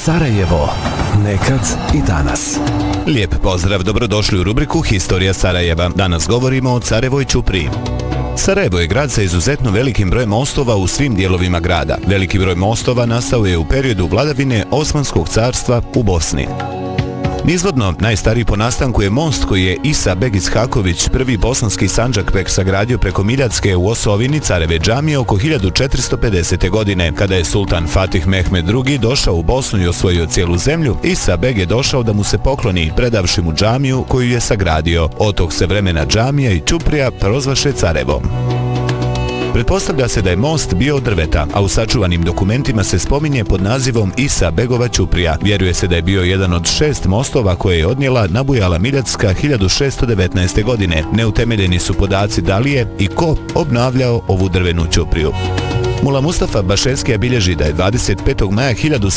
Sarajevo. Nekad i danas. Lijep pozdrav, dobrodošli u rubriku Historija Sarajeva. Danas govorimo o Carevoj ćupriji. Sarajevo je grad sa izuzetno velikim brojem mostova u svim dijelovima grada. Veliki broj mostova nastao je u periodu vladavine Osmanskog carstva u Bosni. Nizvodno, najstariji po nastanku je most koji je Isa beg Ishaković, prvi bosanski sandžakbek, sagradio preko Miljacke u Osovini Careve džamije oko 1450. godine. Kada je sultan Fatih Mehmed II došao u Bosnu i osvojio cijelu zemlju, Isa beg je došao da mu se pokloni, predavši mu džamiju koju je sagradio. Od tog se vremena džamija i ćuprija prozvaše Carevom. Pretpostavlja se da je most bio od drveta, a u sačuvanim dokumentima se spominje pod nazivom Isa begova ćuprija. Vjeruje se da je bio jedan od 6 mostova koje je odnijela nabujala Miljacka 1619. godine. Neutemeljeni su podaci da li je i ko obnavljao ovu drvenu ćupriju. Mula Mustafa Bašeskija bilježi da je 25. maja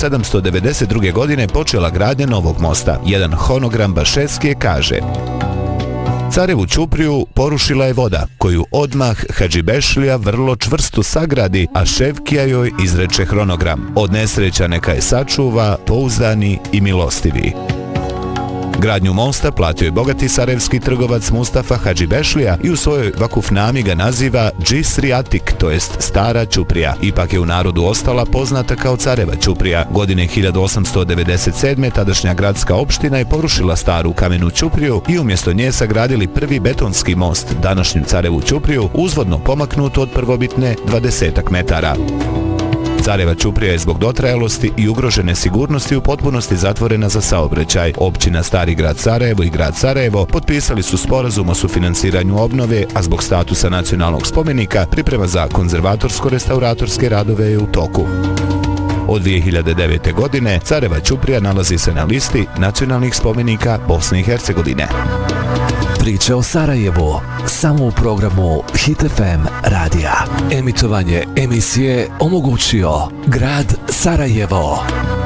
1792. godine počela gradnja novog mosta. Jedan honogram Bašeskije kaže: Carevu ćupriju porušila je voda, koju odmah Hadžibešlija vrlo čvrsto sagradi, a Ševkija joj izreče hronogram: od nesreća neka je sačuva, pouzdani i milostivi. Gradnju mosta platio je bogati sarajevski trgovac Mustafa Hadžibešlija i u svojoj vakufnami ga naziva Džisri Atik, to jest stara ćuprija. Ipak je u narodu ostala poznata kao Careva ćuprija. Godine 1897. tadašnja gradska opština je porušila staru kamenu ćupriju i umjesto nje sagradili prvi betonski most, današnju Carevu ćupriju, uzvodno pomaknut od prvobitne 20 metara. Careva ćuprija je zbog dotrajalosti i ugrožene sigurnosti u potpunosti zatvorena za saobraćaj. Općina Stari grad Sarajevo i grad Sarajevo potpisali su sporazum o sufinansiranju obnove, a zbog statusa nacionalnog spomenika priprema za konzervatorsko-restauratorske radove je u toku. Od 2009. godine Careva ćuprija nalazi se na listi nacionalnih spomenika Bosne i Hercegovine. Priče o Sarajevu samo u programu Hit FM radija. Emitovanje emisije omogućio grad Sarajevo.